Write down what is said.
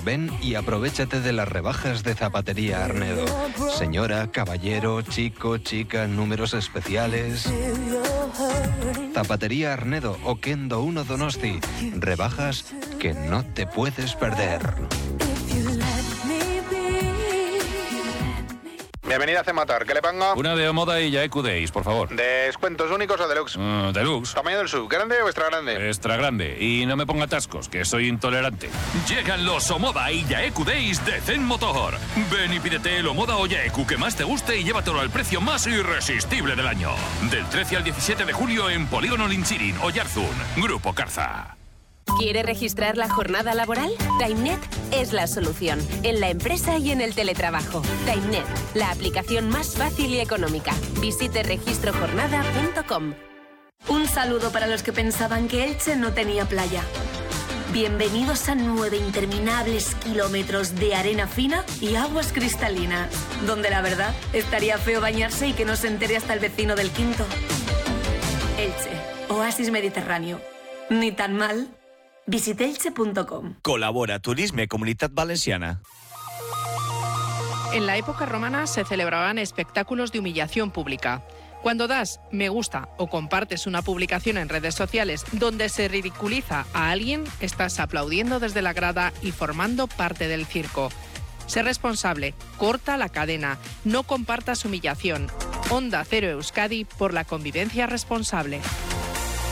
Ven y aprovéchate de las rebajas de Zapatería Arnedo. Señora, caballero, chico, chica, números especiales. Zapatería Arnedo, Oquendo 1 Donosti. Rebajas que no te puedes perder. Bienvenida a Cematar, ¿qué le pongo? Una de Omoda y Yaeku Days, por favor. ¿Descuentos únicos o deluxe? Deluxe. ¿Tamaño del sub, grande o extra grande? Extra grande. Y no me ponga atascos, que soy intolerante. Llegan los Omoda y Yaeku Days de Zen Motor. Ven y pídete el Omoda o Yaeku que más te guste y llévatelo al precio más irresistible del año. Del 13 al 17 de julio en Polígono Linchirin, Oyarzún. Grupo Carza. ¿Quiere registrar la jornada laboral? TimeNet es la solución, en la empresa y en el teletrabajo. TimeNet, la aplicación más fácil y económica. Visite registrojornada.com. Un saludo para los que pensaban que Elche no tenía playa. Bienvenidos a 9 interminables kilómetros de arena fina y aguas cristalinas, donde la verdad estaría feo bañarse y que no se entere hasta el vecino del quinto. Elche, oasis mediterráneo. Ni tan mal. Visitelche.com. Colabora Turisme Comunitat Valenciana. En la época romana se celebraban espectáculos de humillación pública. Cuando das me gusta o compartes una publicación en redes sociales donde se ridiculiza a alguien, estás aplaudiendo desde la grada y formando parte del circo. Sé responsable, corta la cadena, no compartas humillación. Onda Cero Euskadi por la convivencia responsable.